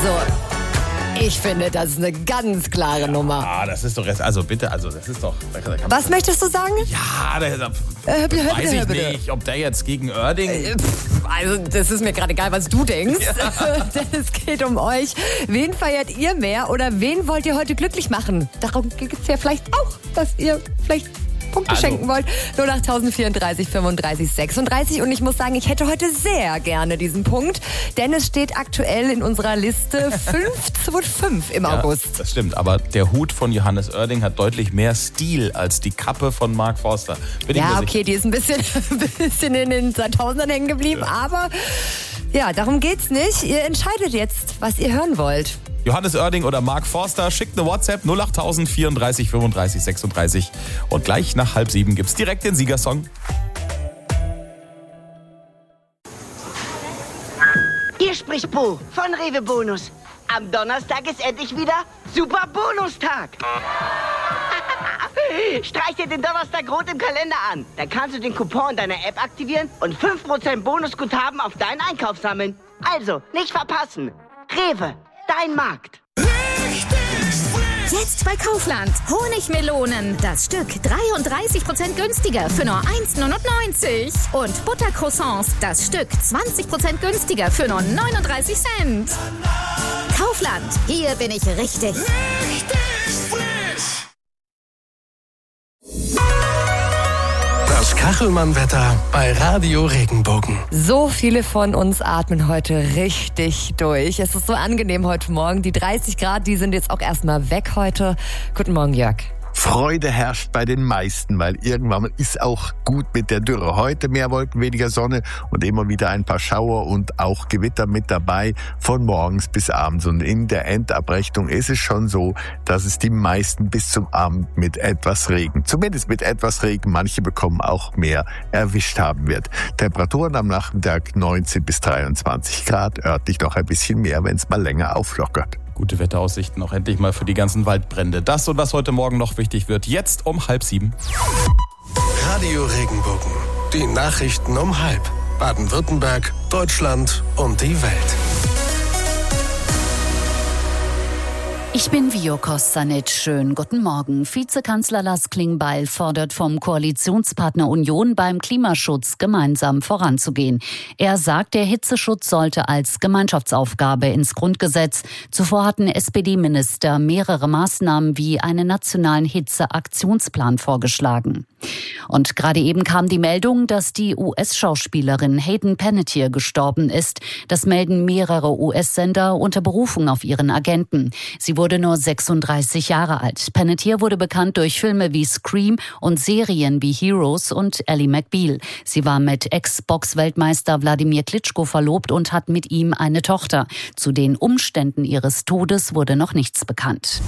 Also, ich finde, das ist eine ganz klare Nummer. Ah, das ist doch jetzt, also bitte, das ist doch... Was möchtest du sagen? Ja, weiß ich nicht, ob der jetzt gegen Oerding... Also, das ist mir gerade egal, was du denkst. Ja. Denn es geht um euch. Wen feiert ihr mehr oder wen wollt ihr heute glücklich machen? Darum geht es ja vielleicht auch, dass ihr vielleicht Punkte schenken wollt. 08034 35 36. Und ich muss sagen, ich hätte heute sehr gerne diesen Punkt, denn es steht aktuell in unserer Liste 5-5 im August. Das stimmt, aber der Hut von Johannes Oerding hat deutlich mehr Stil als die Kappe von Mark Forster. Okay, die ist ein bisschen in den 2000ern hängen geblieben, aber ja, darum geht's nicht. Ihr entscheidet jetzt, was ihr hören wollt. Johannes Oerding oder Mark Forster, schickt eine WhatsApp 08000 34 35 36 und gleich nach 6:30 gibt's direkt den Siegersong. Hier spricht Bo von Rewe Bonus. Am Donnerstag ist endlich wieder Super Bonustag. Streich dir den Donnerstag rot im Kalender an. Dann kannst du den Coupon in deiner App aktivieren und 5% Bonusguthaben auf deinen Einkauf sammeln. Also, nicht verpassen. Rewe, dein Markt. Jetzt bei Kaufland. Honigmelonen. Das Stück 33% günstiger für nur 1,99 €. Und Buttercroissants. Das Stück 20% günstiger für nur 39 Cent. Kaufland. Hier bin ich richtig. Das Kachelmann-Wetter bei Radio Regenbogen. So viele von uns atmen heute richtig durch. Es ist so angenehm heute Morgen. Die 30 Grad, die sind jetzt auch erstmal weg heute. Guten Morgen, Jörg. Freude herrscht bei den meisten, weil irgendwann ist auch gut mit der Dürre. Heute mehr Wolken, weniger Sonne und immer wieder ein paar Schauer und auch Gewitter mit dabei von morgens bis abends. Und in der Endabrechnung ist es schon so, dass es die meisten bis zum Abend mit etwas Regen, zumindest mit etwas Regen, manche bekommen auch mehr, erwischt haben wird. Temperaturen am Nachmittag 19 bis 23 Grad, örtlich noch ein bisschen mehr, wenn es mal länger auflockert. Gute Wetteraussichten auch endlich mal für die ganzen Waldbrände. Das und was heute Morgen noch wichtig wird, jetzt um 6:30. Radio Regenbogen. Die Nachrichten um 6:30. Baden-Württemberg, Deutschland und die Welt. Ich bin Vio Kostanic. Schönen guten Morgen. Vizekanzler Lars Klingbeil fordert vom Koalitionspartner Union beim Klimaschutz gemeinsam voranzugehen. Er sagt, der Hitzeschutz sollte als Gemeinschaftsaufgabe ins Grundgesetz. Zuvor hatten SPD-Minister mehrere Maßnahmen wie einen nationalen Hitzeaktionsplan vorgeschlagen. Und gerade eben kam die Meldung, dass die US-Schauspielerin Hayden Panettiere gestorben ist. Das melden mehrere US-Sender unter Berufung auf ihren Agenten. Sie wurde nur 36 Jahre alt. Panettiere wurde bekannt durch Filme wie Scream und Serien wie Heroes und Ally McBeal. Sie war mit Ex-Box-Weltmeister Wladimir Klitschko verlobt und hat mit ihm eine Tochter. Zu den Umständen ihres Todes wurde noch nichts bekannt.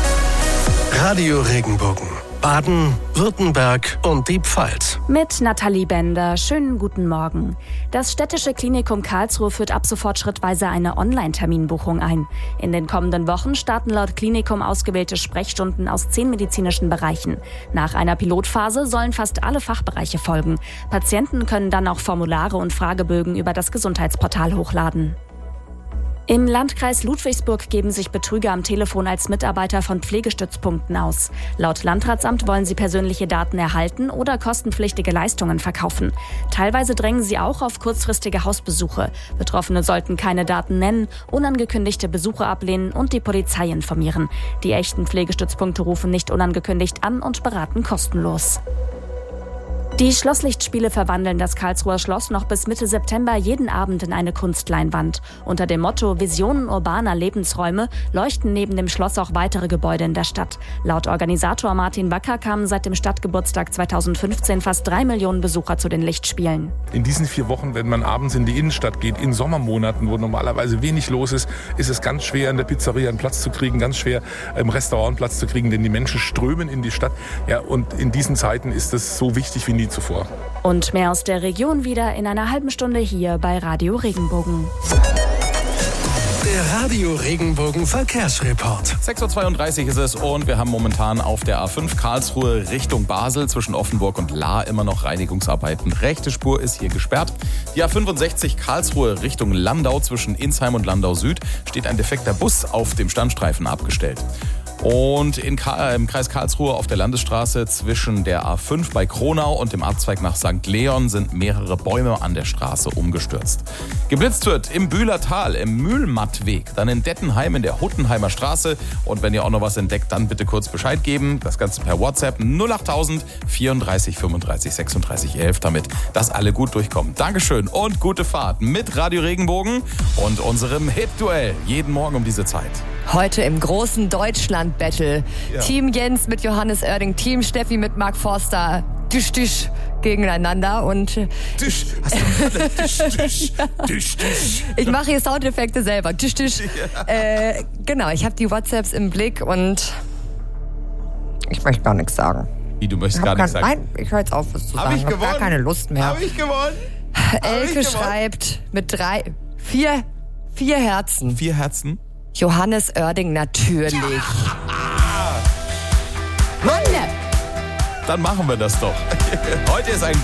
Radio Regenbogen. Baden, Württemberg und die Pfalz. Mit Nathalie Bender. Schönen guten Morgen. Das Städtische Klinikum Karlsruhe führt ab sofort schrittweise eine Online-Terminbuchung ein. In den kommenden Wochen starten laut Klinikum ausgewählte Sprechstunden aus 10 medizinischen Bereichen. Nach einer Pilotphase sollen fast alle Fachbereiche folgen. Patienten können dann auch Formulare und Fragebögen über das Gesundheitsportal hochladen. Im Landkreis Ludwigsburg geben sich Betrüger am Telefon als Mitarbeiter von Pflegestützpunkten aus. Laut Landratsamt wollen sie persönliche Daten erhalten oder kostenpflichtige Leistungen verkaufen. Teilweise drängen sie auch auf kurzfristige Hausbesuche. Betroffene sollten keine Daten nennen, unangekündigte Besuche ablehnen und die Polizei informieren. Die echten Pflegestützpunkte rufen nicht unangekündigt an und beraten kostenlos. Die Schlosslichtspiele verwandeln das Karlsruher Schloss noch bis Mitte September jeden Abend in eine Kunstleinwand. Unter dem Motto Visionen urbaner Lebensräume leuchten neben dem Schloss auch weitere Gebäude in der Stadt. Laut Organisator Martin Wacker kamen seit dem Stadtgeburtstag 2015 fast 3 Millionen Besucher zu den Lichtspielen. In diesen 4 Wochen, wenn man abends in die Innenstadt geht, in Sommermonaten, wo normalerweise wenig los ist, ist es ganz schwer, in der Pizzeria einen Platz zu kriegen, ganz schwer, im Restaurant einen Platz zu kriegen, denn die Menschen strömen in die Stadt. Ja, und in diesen Zeiten ist es so wichtig wie nie zuvor. Und mehr aus der Region wieder in einer halben Stunde hier bei Radio Regenbogen. Der Radio Regenbogen Verkehrsreport. 6.32 Uhr ist es und wir haben momentan auf der A5 Karlsruhe Richtung Basel zwischen Offenburg und Lahr immer noch Reinigungsarbeiten. Rechte Spur ist hier gesperrt. Die A65 Karlsruhe Richtung Landau zwischen Insheim und Landau Süd steht ein defekter Bus auf dem Standstreifen abgestellt. Und im Kreis Karlsruhe auf der Landesstraße zwischen der A5 bei Kronau und dem Abzweig nach St. Leon sind mehrere Bäume an der Straße umgestürzt. Geblitzt wird im Bühlertal, im Mühlmattweg, dann in Dettenheim in der Huttenheimer Straße. Und wenn ihr auch noch was entdeckt, dann bitte kurz Bescheid geben. Das Ganze per WhatsApp 08000 34 35 36 11, damit das alle gut durchkommen. Dankeschön und gute Fahrt mit Radio Regenbogen und unserem Hit-Duell jeden Morgen um diese Zeit. Heute im großen Deutschland-Battle. Ja. Team Jens mit Johannes Oerding, Team Steffi mit Mark Forster. Tisch, Tisch gegeneinander und... Tisch, hast du Tisch, Tisch, Tisch, Tisch. Ich mache hier Soundeffekte selber. Tisch, Tisch. Ja. Genau, ich habe die WhatsApps im Blick und ich möchte gar nichts sagen. Wie, du möchtest gar nichts sagen? Nein, ich höre jetzt auf, was zu sagen. Ich habe gar keine Lust mehr. Habe ich gewonnen? Elke schreibt mit 4 Herzen. 4 Herzen? Johannes Oerding natürlich. Mann! Dann machen wir das doch. Heute ist ein